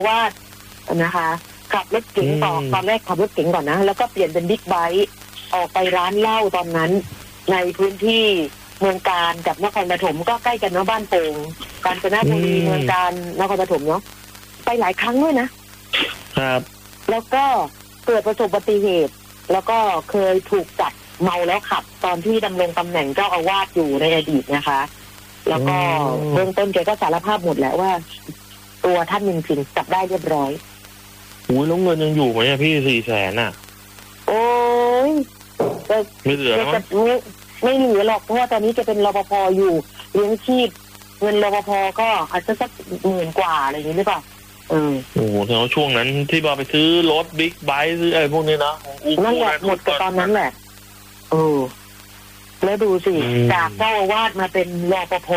ว่านะคะขับรถเก๋งต่อตอนแรกขับรถเก๋งก่อนนะแล้วก็เปลี่ยนเป็นบิ๊กไบค์ออกไปร้านเหล้าตอนนั้นในพื้นที่เมืองการกับนครปฐมก็ใกล้กันเนาะบ้านโป่งกาญจนบุรีเมืองการนครปฐมเนาะไปหลายครั้งด้วยนะครับแล้วก็เกิดประสบอุบัติเหตุแล้วก็เคยถูกจับเมาแล้วขับตอนที่ดำรงตำแหน่งเจ้าอาวาสอยู่ในอดีตนะคะแล้วก็เบื้องต้นแกก็สารภาพหมดแล้วว่าตัวท่านจริงๆจับได้เรียบร้อยแล้วเงินยังอยู่ไหมพี่400,000อ่ะโอ้ยไม่เหลือแล้วไม่เหลือหรอกเพราะว่าตอนนี้จะเป็นรปภอยู่เลี้ยงชีพเงินรปภก็อาจจะสัก10,000 กว่าอะไรอย่างนี้หรือเปล่าโอ้โหแล้วช่วงนั้นที่บอกไปซื้อรถบิ๊กไบค์ซื้ออะไรพวกนี้นะนั่นแหละหมดกับตอนนั้นแหละแล้วดูสิจากเจ้าอาวาสมาเป็นรปภ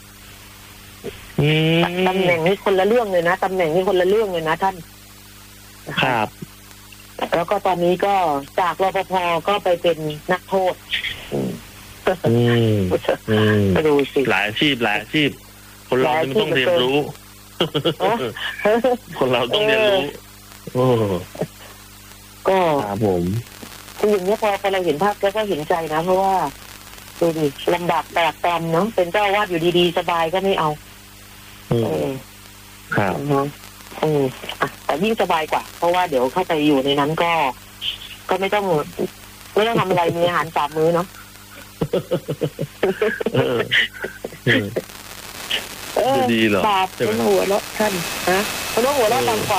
ตำแหน่งนี้คนละเรื่องเลยนะตำแหน่งนี้คนละเรื่องเลยนะท่านครับแล้วก็ตอนนี้ก็จากรปภก็ไปเป็นนักโทษดูสิหลายอาชีพคนเราต้องเรียนรู้คนเราต้องเรียนรู้ก็ครับผมคืออย่างนี้พอเราเห็นภาพก็เห็นใจนะเพราะว่าดูดิลำบากแตกตำเนาะเป็นเจ้าวาดอยู่ดีๆสบายก็ไม่เอาครับแต่ยิ่งสบายกว่าเพราะว่าเดี๋ยวเข้าไปอยู่ในนั้นก็ไม่ต้องทำอะไรมีอาหาร3 มื้อเนาะดีเหรอบาปเป็นหัวแล้วท่านนะเป็นหัวแล้วต่ำกว่า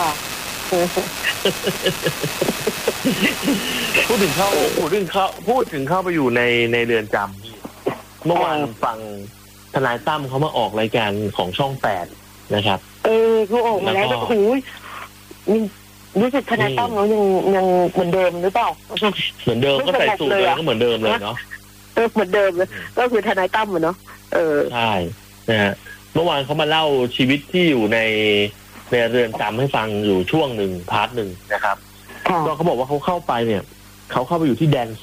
พูดถึงเข้าไปอยู่ในเรือนจำเมื่อวานฟังทนายตั้มเขามาออกรายการของช่อง8นะครับเขาออกมาแล้วโอ้โหรู้สึกทนายตั้มเขายังเหมือนเดิมหรือเปล่าเหมือนเดิมก็ใส่สูทเลยก็เหมือนเดิมเลยเนาะเหมือนเดิมเลยก็คือทนายตั้มเนาะใช่นะฮะเมื่อวานเขามาเล่าชีวิตที่อยู่ในเรือนจำให้ฟังอยู่ช่วงหนึ่งพาร์ทหนึ่งนะครับก็เขาบอกว่าเขาเข้าไปเนี่ยเขาเข้าไปอยู่ที่แดน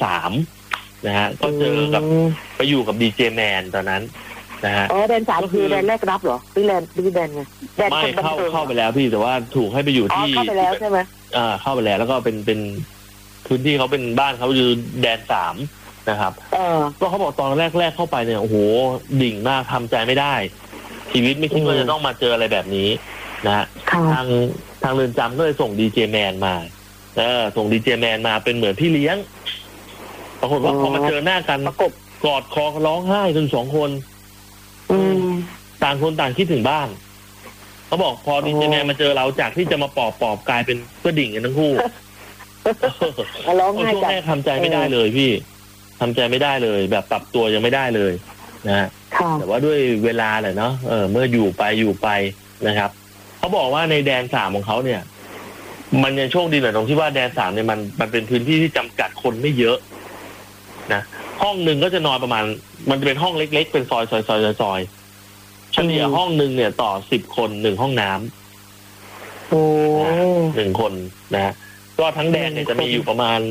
3นะฮะก็เจอกับไปอยู่กับดีเจแมนตอนนั้นนะฮะแดน3คือแดนแรกรับเหรอหรือแดนไงไม่เข้าไปแล้วพี่แต่ว่าถูกให้ไปอยู่ที่เข้าไปแล้วใช่ไหมเข้าไปแล้วก็เป็นพื้นที่เขาเป็นบ้านเขาอยู่แดน3นะครับก็เขาบอกตอนแรกเข้าไปเนี่ยโอ้โหดิ่งมากทำใจไม่ได้ชีวิตไม่คิดว่าจะต้องมาเจออะไรแบบนี้นะฮะทางเรือนจำก็เลยส่งดีเจแมนมาส่งดีเจแมนมาเป็นเหมือนพี่เลี้ยงปรากฏว่าพอมาเจอหน้ากันกอดคอร้องไห้จน2 คนต่างคนต่างคิดถึงบ้านเขาบอกพอดีเจแมนมาเจอเราจากที่จะมาปอบกลายเป็นเพื่อดิ่งกันทั้งคู่ร้องไห้ช่วงแรกทำใจไม่ได้เลยพี่ทำใจไม่ได้เลยแบบปรับตัวยังไม่ได้เลยนะแต่ว่าด้วยเวลาแหละเนาะเมื่ออยู่ไปนะครับเขาบอกว่าในแดน3ของเขาเนี่ยมันยังโชคดีหน่อยตรงที่ว่าแดน3เนี่ยมันเป็นพื้นที่ที่จำกัดคนไม่เยอะนะห้องนึงก็จะนอนประมาณมันจะเป็นห้องเล็กๆเป็นซอยเฉลี่ยห้องนึงเนี่ยต่อ10 คน1 ห้องน้ำ1 คนนะก็ทั้งแดนเนี่ยจะมีอยู่ประมาณ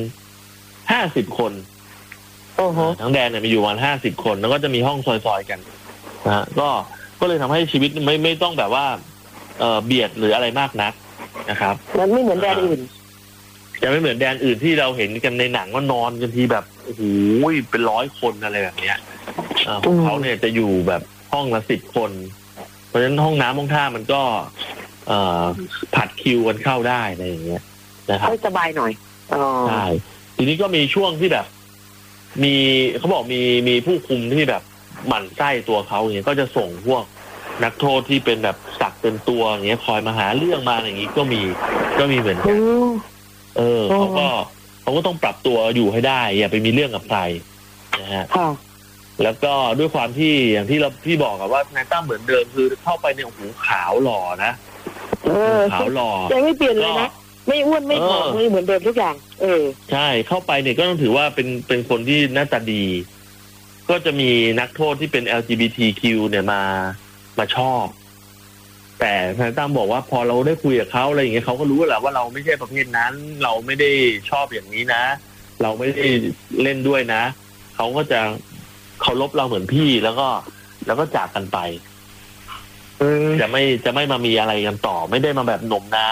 50 คนทั้งแดนเนี่ยมีอยู่ประมาณ50 คนแล้วก็จะมีห้องซอยๆกันนะก็เลยทำให้ชีวิตไม่ต้องแบบว่าเบียดหรืออะไรมากนักนะครับมันไม่เหมือนแดนอื่นจะไม่เหมือนแดนอื่นที่เราเห็นกันในหนังว่านอนกันทีแบบโอ้โหเป็น100 คนอะไรแบบเนี้ยของเขาเนี่ยจะอยู่แบบห้องละ10 คนเพราะฉะนั้นห้องน้ำห้องท่ามันก็ผัดคิวกันเข้าได้อะไรอย่างเงี้ยนะครับสบายหน่อยใช่ทีนี้ก็มีช่วงที่แบบเขาบอกมีผู้คุมที่แบบหมั่นไส้ตัวเขาอย่างเงี้ยก็จะส่งพวกนักโทษที่เป็นแบบสักเป็นตัวอย่างเงี้ยคอยมาหาเรื่องมาอย่างงี้ก็มีเหมือนกันเขาก็ต้องปรับตัวอยู่ให้ได้อย่าไปมีเรื่องกับใครนะฮะแล้วก็ด้วยความที่อย่างที่พี่บอกกับว่านายตั้มเหมือนเดิมคือเข้าไปเนี่ยโอ้โหขาวหล่อนะขาวหล่อยังไม่เปลี่ยนเลยนะไม่อ้วนไม่ผอมเหมือนเดิมทุกอย่างใช่เข้าไปเนี่ยก็ต้องถือว่าเป็นคนที่หน้าตาดีก็จะมีนักโทษที่เป็น LGBTQ เนี่ยมาชอบแต่ทนายตั้มบอกว่าพอเราได้คุยกับเขาอะไรอย่างเงี้ยเขาก็รู้แหละว่าเราไม่ใช่ประเภทนั้นเราไม่ได้ชอบอย่างนี้นะเราไม่ได้เล่นด้วยนะเขาก็จะเคารพเราเหมือนพี่แล้วก็จากกันไปจะไม่มามีอะไรกันต่อไม่ได้มาแบบหน่มน้า